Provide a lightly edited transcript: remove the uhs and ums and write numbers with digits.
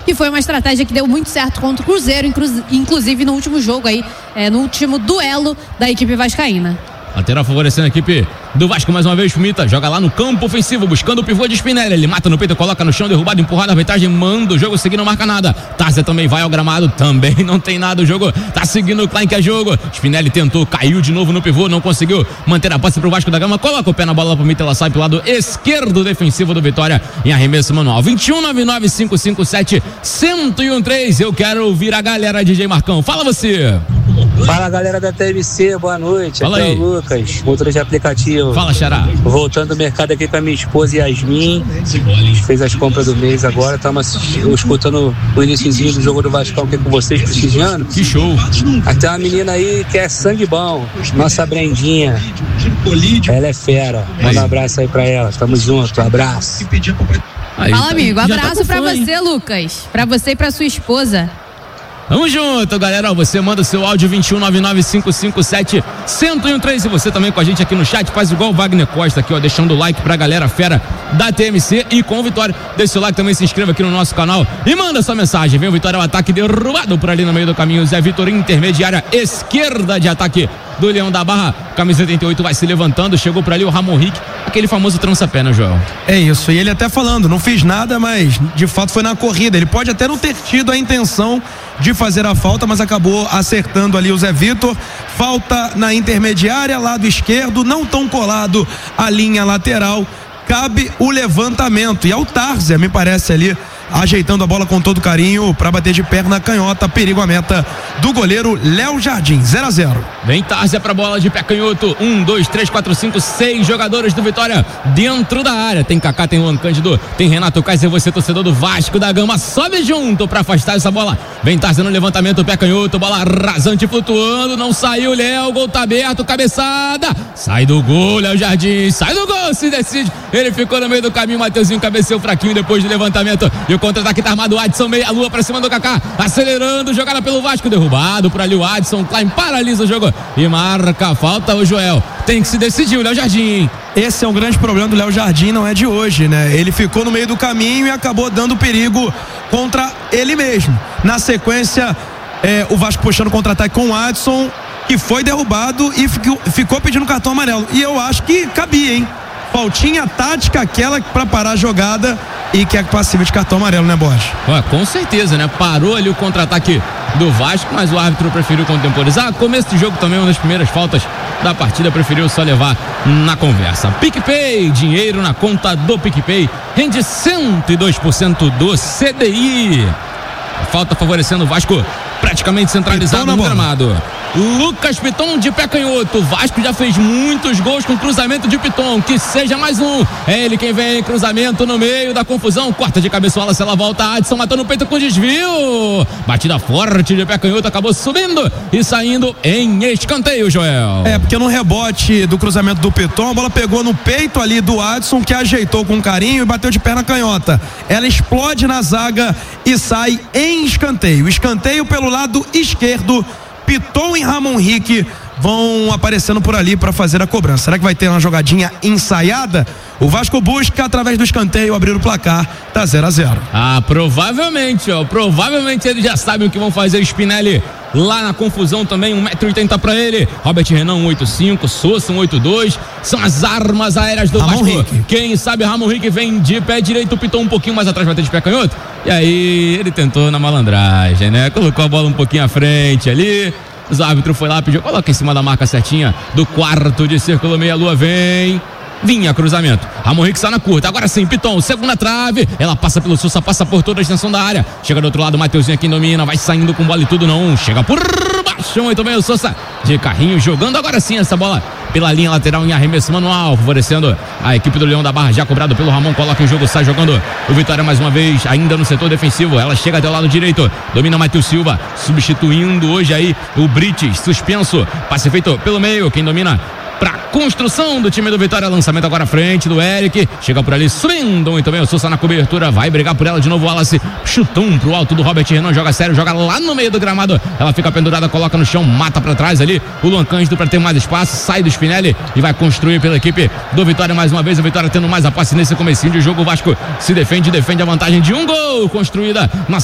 que foi uma estratégia que deu muito certo contra o Cruzeiro, inclusive no último jogo aí, no último duelo da equipe vascaína. Lateral favorecendo a equipe do Vasco mais uma vez. Schmita joga lá no campo ofensivo, buscando o pivô de Spinelli. Ele mata no peito, coloca no chão, derrubado, empurrado, arbitragem manda o jogo seguir, não marca nada. Tarzia também vai ao gramado, também não tem nada. O jogo tá seguindo o Klein, que é jogo. Spinelli tentou, caiu de novo no pivô, não conseguiu manter a posse pro Vasco da Gama. Coloca o pé na bola pro Mita, ela sai pro lado esquerdo defensivo do Vitória em arremesso manual. 2199-557-1013. Eu quero ouvir a galera, DJ Marcão. Fala você. Fala, galera da TMC, boa noite. Fala aqui aí. é o Lucas, motorista de aplicativo. Fala, Xará. Voltando do mercado aqui com a minha esposa Yasmin. A gente fez as compras do mês agora. Estamos escutando o iniciozinho do jogo do Vascão aqui com vocês, prestigiando. Que show. Aqui tem uma menina aí que é sangue bom, nossa Brendinha. Ela é fera. Manda um abraço aí pra ela. Tamo junto, abraço. Aí, Fala, amigo, já tá abraço com pra fã, hein? você, Lucas. Pra você e pra sua esposa. Tamo junto, galera. Você manda o seu áudio 2199-557-1013. E você também com a gente aqui no chat, faz igual o Wagner Costa aqui, ó, deixando o like pra galera fera da TMC e com o Vitória. Deixa o seu like também, se inscreva aqui no nosso canal e manda sua mensagem. Vem o Vitória, o ataque derrubado por ali no meio do caminho. Zé Vitor, intermediária esquerda de ataque do Leão da Barra. Camisa 88 vai se levantando, chegou por ali o Ramon Rick, aquele famoso trança-pé, né, Joel? É isso, e ele até falando, não fiz nada, mas de fato foi na corrida. Ele pode até não ter tido a intenção de fazer a falta, mas acabou acertando ali o Zé Vitor. Falta na intermediária, lado esquerdo, não tão colado a linha lateral. Cabe o levantamento, e é o Tarzia, me parece ali, ajeitando a bola com todo carinho para bater de perna canhota. Perigo à meta do goleiro Léo Jardim. 0-0. Vem Tarzia pra bola de pé canhoto. 1, 2, 3, 4, 5, 6 jogadores do Vitória dentro da área. Tem Kaká, tem Juan Cândido, tem Renato Kaiser. Você, torcedor do Vasco da Gama, sobe junto pra afastar essa bola. Vem Tarzia no levantamento, pé canhoto, bola rasante flutuando. Não saiu, Léo, gol tá aberto, cabeçada. Sai do gol, Léo Jardim, sai do gol, se decide. Ele ficou no meio do caminho, Mateuzinho cabeceou fraquinho depois do levantamento. E o contra-ataque tá armado, o Adson meia lua pra cima do Kaká, acelerando, jogada pelo Vasco, derrubado por ali o Adson. Klein paralisa o jogo e marca a falta. O Joel tem que se decidir, o Léo Jardim. Esse é um grande problema do Léo Jardim, não é de hoje, né? Ele ficou no meio do caminho e acabou dando perigo contra ele mesmo. Na sequência, o Vasco puxando contra-ataque com o Adson, que foi derrubado e ficou pedindo cartão amarelo. E eu acho que cabia, hein? Faltinha tática, aquela pra parar a jogada, e que é passível de cartão amarelo, né, Borges? Com certeza, né? Parou ali o contra-ataque do Vasco, mas o árbitro preferiu contemporizar. Começo de jogo também, uma das primeiras faltas da partida, preferiu só levar na conversa. PicPay, dinheiro na conta do PicPay, rende 102% do CDI. A falta favorecendo o Vasco, praticamente centralizado no gramado. Lucas Piton de pé canhoto. O Vasco já fez muitos gols com cruzamento de Piton. Que seja mais um. É ele quem vem, cruzamento no meio da confusão. Corta de cabeçola, se ela volta. Adson matou no peito com desvio. Batida forte de pé canhoto, acabou subindo e saindo em escanteio, Joel. Porque no rebote do cruzamento do Piton, a bola pegou no peito ali do Adson, que ajeitou com carinho e bateu de perna canhota. Ela explode na zaga e sai em escanteio. Escanteio pelo lado esquerdo. Piton e Ramon Rick vão aparecendo por ali para fazer a cobrança. Será que vai ter uma jogadinha ensaiada? O Vasco busca, através do escanteio, abrir o placar. Tá 0-0. Provavelmente, provavelmente eles já sabem o que vão fazer. Spinelli lá na confusão também, 1,80 m para ele. Robert Renan, 1,85 m, Sousa, 1,82 m. São as armas aéreas do Vasco. Rick. Quem sabe Ramon Rick vem de pé direito, o Piton um pouquinho mais atrás, vai ter de pé canhoto. E aí ele tentou na malandragem, né? Colocou a bola um pouquinho à frente ali. O árbitro foi lá, pediu, coloca em cima da marca certinha do quarto de círculo, meia lua, vem. Vinha cruzamento, Ramon Rick está na curta. Agora sim, Piton, segunda trave. Ela passa pelo Sousa, passa por toda a extensão da área. Chega do outro lado, Mateuzinho aqui domina. Vai saindo com bola e tudo, não. Chega por baixo, muito bem o Sousa de carrinho, jogando agora sim essa bola pela linha lateral em arremesso manual, favorecendo a equipe do Leão da Barra, já cobrado pelo Ramon. Coloca em jogo, sai jogando o Vitória mais uma vez, ainda no setor defensivo. Ela chega até o lado direito, domina Matheus Silva, substituindo hoje aí o Brites, suspenso. Passe feito pelo meio, quem domina pra construção do time do Vitória. Lançamento agora à frente do Eric. Chega por ali, subindo muito bem o Sousa na cobertura. Vai brigar por ela de novo o Wallace. Chutão pro alto do Robert Renan. Joga sério, joga lá no meio do gramado. Ela fica pendurada, coloca no chão, mata pra trás ali o Luan Cândido pra ter mais espaço. Sai do Spinelli e vai construir pela equipe do Vitória mais uma vez. O Vitória tendo mais a posse nesse comecinho de jogo. O Vasco se defende a vantagem de um gol construída na